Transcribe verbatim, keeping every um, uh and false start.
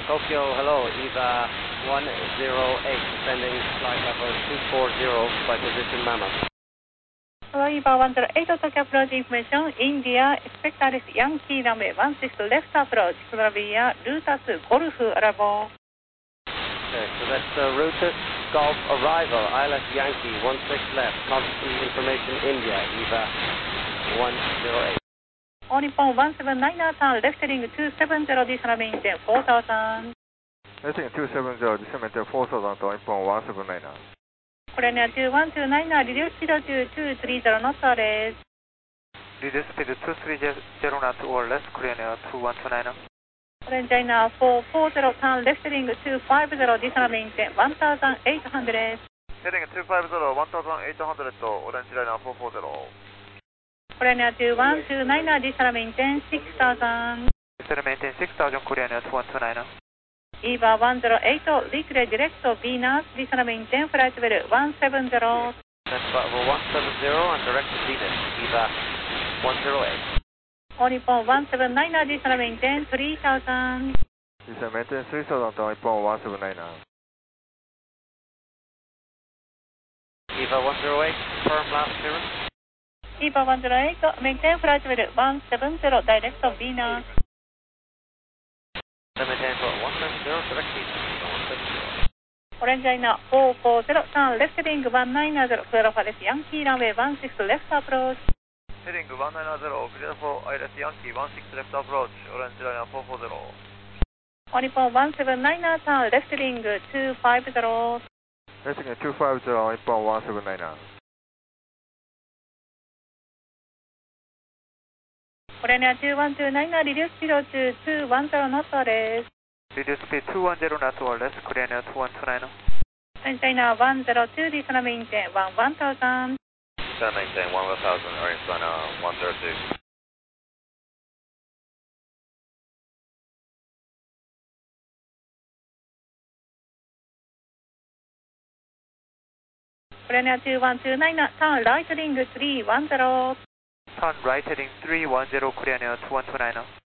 Tokyo, hello, EVA one zero eight, descending flight level two four zero, by position Mama. Hello, EVA one zero eight, Tokyo approach information, India, expect Alice Yankee, runway one six left approach, Columbia, Rutas, Golf, arrival. Okay, so that's the Rutas Golf arrival, I L S Yankee, one six left, contact information India, EVA one zero eight. On Nippon one seven nine, turn left heading two seven zero, descend maintain four thousand. Heading two seven zero, descend maintain four thousand to Nippon one seven nine. Korean two one two nine, reduce speed to two three zero knots or less. Reduce speed to two three zero knots or less, Korean two one two nine. Korean China four four zero, turn left heading two five zero, descend maintain one thousand eight hundred. Heading two five zero, one thousand eight hundred to Orange Liner four four zero. Korean two one two nine, descend maintain six thousand. Descend maintain six thousand, Korean two one two nine. EVA one zero eight, weekly direct to Venus, descend maintain flight level one seven zero. That's level one seven zero and direct to Venus, EVA one zero eight. On Nippon one seven nine, descend maintain three thousand. Descend maintain three thousand to Nippon one seven nine. EVA one zero eight, firm last clearance. EVA one zero eight, maintain flight level one seven zero, direct to Venus. Maintain for one seven zero, direct to Venus, one seven zero. Orange China four four zero, turn left heading one nine zero, clear of Alice Yankee, runway one six left approach. Heading one nine zero, clear for I L S Yankee, one six left approach, Orange Liner four four zero. On Nippon one seven nine, turn left heading two five zero. Heading two five zero, Nippon one seven nine. Korean two one two nine, reduce speed to two one zero knots or less. Reduce speed two one zero knots or less, Korean two one two nine. And China one zero two, descend maintain one one thousand. Descend maintain one thousand, Orange Liner one zero two. Korean two one two nine, turn right heading three one zero. Turn right heading three one zero, Korean two one two nine.